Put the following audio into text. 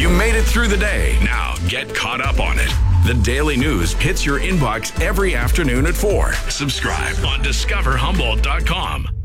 You made it through the day. Now get caught up on it. The Daily News hits your inbox every afternoon at 4. Subscribe on discoverhumboldt.com.